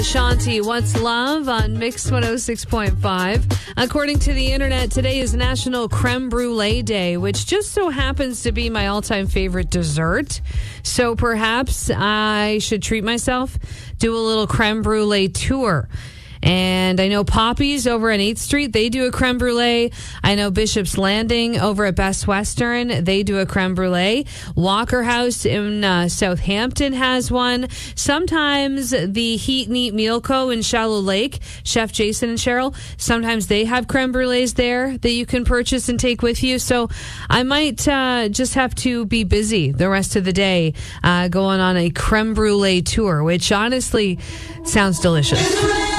Shanti, What's Love on Mix 106.5. According to the internet, today is National Creme Brulee Day, which just so happens to be my all-time favorite dessert. So perhaps I should treat myself, do a little creme brulee tour. And I know Poppy's over on 8th Street, they do a creme brulee. I know Bishop's Landing over at Best Western, they do a creme brulee. Walker House in Southampton has one. Sometimes the Heat and Eat Meal Co. in Shallow Lake, Chef Jason and Cheryl, sometimes they have creme brulees there that you can purchase and take with you. So I might just have to be busy the rest of the day going on a creme brulee tour, which honestly sounds delicious.